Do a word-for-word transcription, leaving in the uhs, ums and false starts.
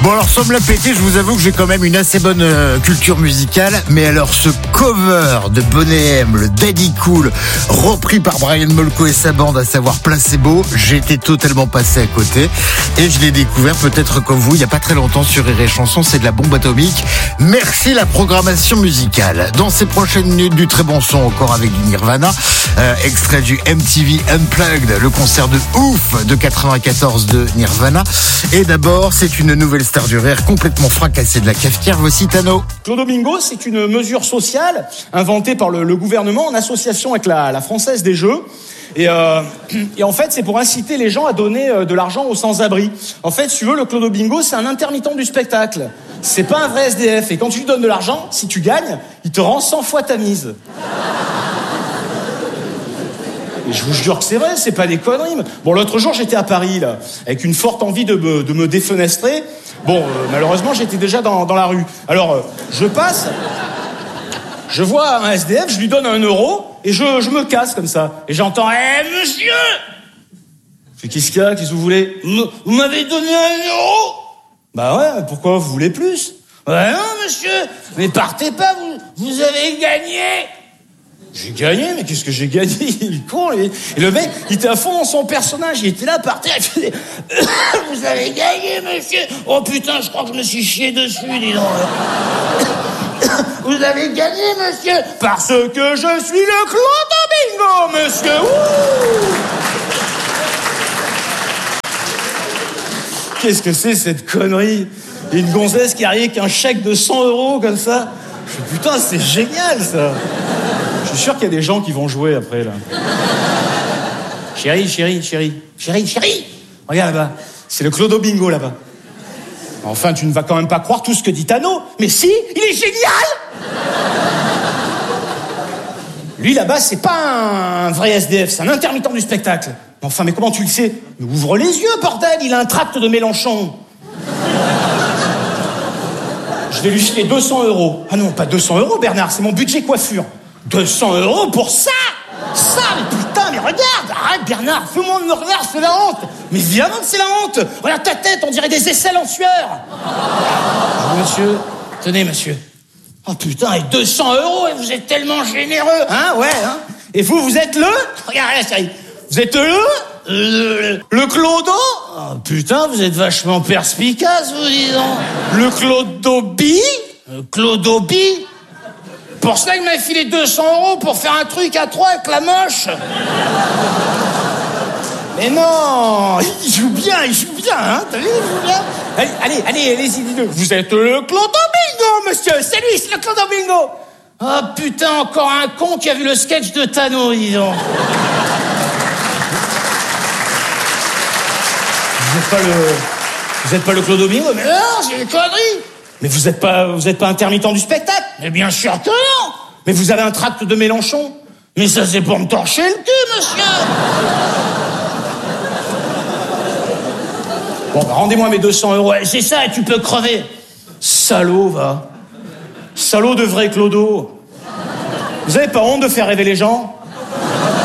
Bon alors sans me la péter, je vous avoue que j'ai quand même une assez bonne euh, culture musicale. Mais alors ce cover de Boney M, le Daddy Cool, repris par Brian Molko et sa bande, à savoir Placebo, j'étais totalement passé à côté. Et je l'ai découvert peut-être comme vous il n'y a pas très longtemps sur Rire et Chanson, c'est de la bombe atomique. Merci la programmation musicale. Dans ces prochaines minutes, du très bon son encore avec du Nirvana, euh, extrait du M T V Unplugged, le concert de ouf de quatre-vingt-quatorze de Nirvana. Et d'abord, c'est une nouvelle star du rire complètement fracassée de la cafetière. Voici Tano. Clodo Bingo, c'est une mesure sociale inventée par le, le gouvernement en association avec la, la Française des Jeux. Et, euh, et en fait, c'est pour inciter les gens à donner euh, de l'argent aux sans-abri. En fait, si tu veux, le Clodo Bingo, c'est un intermittent du spectacle. C'est pas un vrai S D F. Et quand tu lui donnes de l'argent, si tu gagnes, il te rend cent fois ta mise. Et je vous jure que c'est vrai, c'est pas des conneries. Bon, l'autre jour, j'étais à Paris, là, avec une forte envie de me, de me défenestrer. Bon, euh, malheureusement, j'étais déjà dans, dans la rue. Alors, euh, je passe, je vois un S D F, je lui donne un euro, et je, je me casse comme ça. Et j'entends « Eh, monsieur !» Je fais « Qu'est-ce qu'il y a ? Qu'est-ce que vous voulez ? Vous m'avez donné un euro ?» Bah ouais, pourquoi vous voulez plus ? « Ouais, non, monsieur, mais partez pas, vous, vous avez gagné !» J'ai gagné, mais qu'est-ce que j'ai gagné? Il est con, lui. Et le mec, il était à fond dans son personnage, il était là par terre, il faisait « Vous avez gagné, monsieur !» Oh putain, je crois que je me suis chié dessus, dis donc. Vous avez gagné, monsieur, parce que je suis le Clodo Bingo, monsieur. Ouh. Qu'est-ce que c'est cette connerie? Une gonzesse qui arrive avec un chèque de cent euros comme ça. Je fais, putain, c'est génial ça. Je suis sûr qu'il y a des gens qui vont jouer après là. Chérie, chérie, chérie, chérie, chérie. Regarde là-bas, c'est le Clodo Bingo là-bas. Enfin, tu ne vas quand même pas croire tout ce que dit Tano. Mais si, il est génial. Lui là-bas, c'est pas un vrai S D F, c'est un intermittent du spectacle. Enfin, mais comment tu le sais? Mais ouvre les yeux, bordel, il a un tract de Mélenchon. Je vais lui filer deux cents euros. Ah non, pas deux cents euros, Bernard, c'est mon budget coiffure. deux cents euros pour ça? Ça, mais putain, mais regarde. Arrête, Bernard, tout le monde me regarde, c'est la honte. Mais évidemment que c'est la honte. Regarde ta tête, on dirait des aisselles en sueur. Oh, monsieur, tenez, monsieur. Oh putain, et deux cents euros, et vous êtes tellement généreux. Hein, ouais, hein. Et vous, vous êtes le... Regardez, chérie. Vous êtes le... Le, le Clodo? Oh, putain, vous êtes vachement perspicace, vous disons. Le Clodo Bi? Le Clodo Bi? Pour ça, il m'a filé deux cents euros pour faire un truc à trois avec la moche. Mais non, il joue bien, il joue bien, hein. T'as vu, il joue bien. Allez, allez, allez, allez-y, dis-le. Vous êtes le Clodo Bingo, monsieur. C'est lui, c'est le Clodo Bingo. Oh putain, encore un con qui a vu le sketch de Tano, dis donc. Vous êtes pas le... Vous êtes pas le Clodo Bingo? Mais non, c'est une connerie. Mais vous êtes pas, vous êtes pas intermittent du spectacle? Mais bien sûr que non. Mais vous avez un tract de Mélenchon? Mais ça, c'est pour me torcher le cul, monsieur. Bon, bah, rendez-moi mes deux cents euros. C'est ça, et tu peux crever. Salaud, va. Salaud de vrai Clodo. Vous avez pas honte de faire rêver les gens?